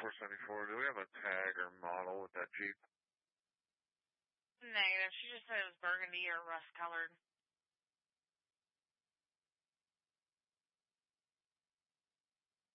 474. Do we have a tag or model with that Jeep? Negative. She just said it was burgundy or rust colored.